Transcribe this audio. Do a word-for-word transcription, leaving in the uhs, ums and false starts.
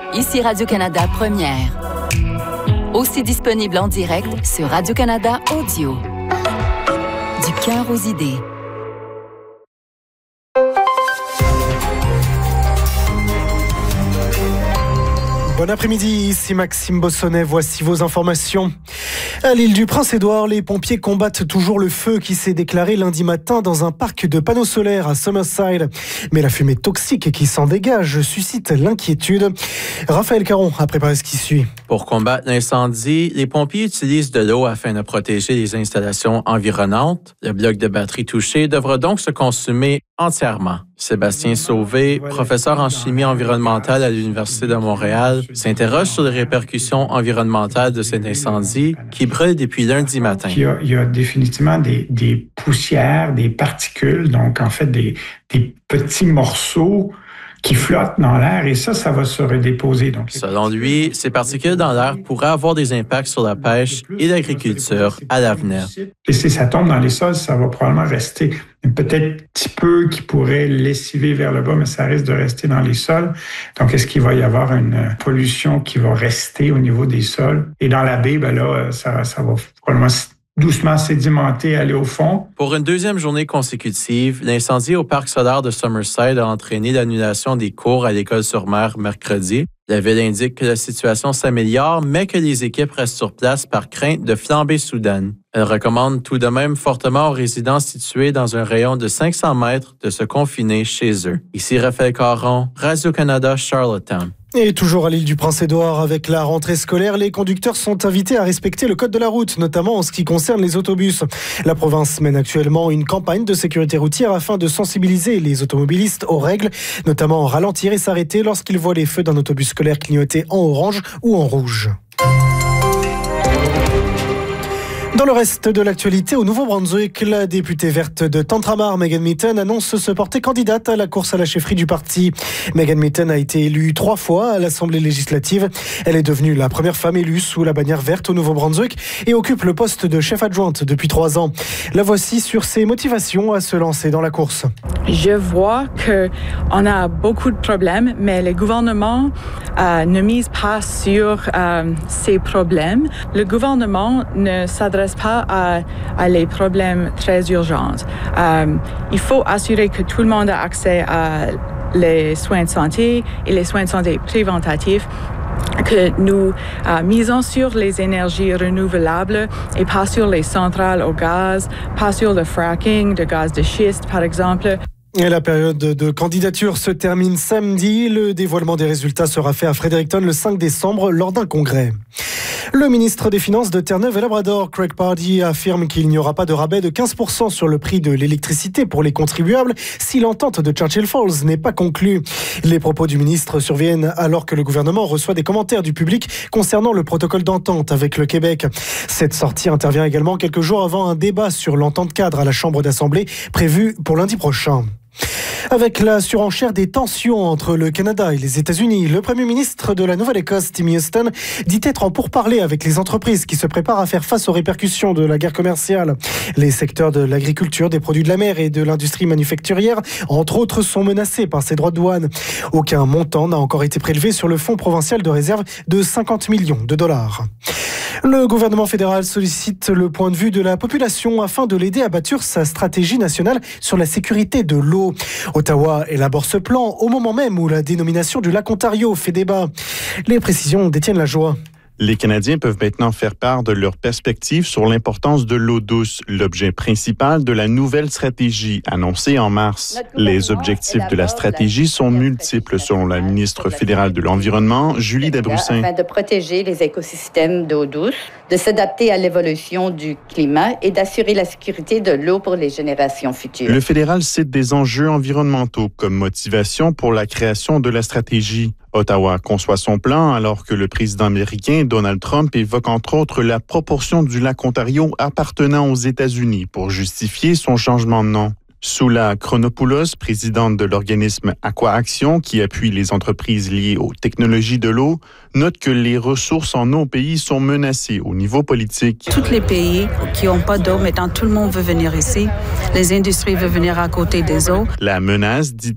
Ici Radio-Canada Première. Aussi disponible en direct sur Radio-Canada Audio. Du cœur aux idées. Bon après-midi, ici Maxime Bossonnet, voici vos informations. À l'île du Prince-Édouard, les pompiers combattent toujours le feu qui s'est déclaré lundi matin dans un parc de panneaux solaires à Summerside. Mais la fumée toxique qui s'en dégage suscite l'inquiétude. Raphaël Caron a préparé ce qui suit. Pour combattre l'incendie, les pompiers utilisent de l'eau afin de protéger les installations environnantes. Le bloc de batterie touché devra donc se consumer entièrement. Sébastien Sauvé, professeur en chimie environnementale à l'Université de Montréal, s'interroge sur les répercussions environnementales de cet incendie qui brûle depuis lundi matin. Il y a, il y a définitivement des, des poussières, des particules, donc en fait des, des petits morceaux qui flottent dans l'air et ça, ça va se redéposer. Donc, selon lui, ces particules dans l'air pourraient avoir des impacts sur la pêche et l'agriculture à l'avenir. Et si ça tombe dans les sols, ça va probablement rester peut-être un petit peu qui pourrait lessiver vers le bas, mais ça risque de rester dans les sols. Donc, est-ce qu'il va y avoir une pollution qui va rester au niveau des sols? Et dans la baie, ben là, ça, ça va probablement doucement sédimenter, aller au fond. Pour une deuxième journée consécutive, l'incendie au parc solaire de Summerside a entraîné l'annulation des cours à l'École-sur-Mer mercredi. La ville indique que la situation s'améliore, mais que les équipes restent sur place par crainte de flambée soudaine. Elle recommande tout de même fortement aux résidents situés dans un rayon de cinq cents mètres de se confiner chez eux. Ici Raphaël Caron, Radio-Canada, Charlottetown. Et toujours à l'île du Prince-Édouard, avec la rentrée scolaire, les conducteurs sont invités à respecter le code de la route, notamment en ce qui concerne les autobus. La province mène actuellement une campagne de sécurité routière afin de sensibiliser les automobilistes aux règles, notamment ralentir et s'arrêter lorsqu'ils voient les feux d'un autobus scolaire clignoter en orange ou en rouge. Dans le reste de l'actualité, au Nouveau-Brunswick, la députée verte de Tantramar, Megan Mitton, annonce se porter candidate à la course à la chefferie du parti. Megan Mitton a été élue trois fois à l'Assemblée législative. Elle est devenue la première femme élue sous la bannière verte au Nouveau-Brunswick et occupe le poste de chef adjointe depuis trois ans. La voici sur ses motivations à se lancer dans la course. Je vois qu'on a beaucoup de problèmes, mais le gouvernement euh, ne mise pas sur euh, ces problèmes. Le gouvernement ne s'adresse pas à, à les problèmes très urgents. Euh, il faut assurer que tout le monde a accès à les soins de santé et les soins de santé préventifs, que nous euh, misons sur les énergies renouvelables et pas sur les centrales au gaz, pas sur le fracking de gaz de schiste, par exemple. Et la période de candidature se termine samedi. Le dévoilement des résultats sera fait à Fredericton le cinq décembre lors d'un congrès. Le ministre des Finances de Terre-Neuve et Labrador, Craig Pardee, affirme qu'il n'y aura pas de rabais de quinze pour cent sur le prix de l'électricité pour les contribuables si l'entente de Churchill Falls n'est pas conclue. Les propos du ministre surviennent alors que le gouvernement reçoit des commentaires du public concernant le protocole d'entente avec le Québec. Cette sortie intervient également quelques jours avant un débat sur l'entente cadre à la Chambre d'Assemblée prévu pour lundi prochain. Avec la surenchère des tensions entre le Canada et les États-Unis, le Premier ministre de la Nouvelle-Écosse, Tim Houston, dit être en pourparlers avec les entreprises qui se préparent à faire face aux répercussions de la guerre commerciale. Les secteurs de l'agriculture, des produits de la mer et de l'industrie manufacturière, entre autres, sont menacés par ces droits de douane. Aucun montant n'a encore été prélevé sur le Fonds provincial de réserve de cinquante millions de dollars. Le gouvernement fédéral sollicite le point de vue de la population afin de l'aider à bâtir sa stratégie nationale sur la sécurité de l'eau. Ottawa élabore ce plan au moment même où la dénomination du lac Ontario fait débat. Les précisions d'Étienne Lajoie. Les Canadiens peuvent maintenant faire part de leurs perspectives sur l'importance de l'eau douce, l'objet principal de la nouvelle stratégie annoncée en mars. Les objectifs de la stratégie sont multiples selon la ministre fédérale de l'Environnement, Julie Dabrussin. Afin de protéger les écosystèmes d'eau douce, de s'adapter à l'évolution du climat et d'assurer la sécurité de l'eau pour les générations futures. Le fédéral cite des enjeux environnementaux comme motivation pour la création de la stratégie. Ottawa conçoit son plan alors que le président américain Donald Trump évoque entre autres la proportion du lac Ontario appartenant aux États-Unis pour justifier son changement de nom. Soula Chronopoulos, présidente de l'organisme Aqua Action, qui appuie les entreprises liées aux technologies de l'eau, note que les ressources en eau au pays sont menacées au niveau politique. Tous les pays qui n'ont pas d'eau, maintenant tout le monde veut venir ici. Les industries veulent venir à côté des eaux. La menace, dit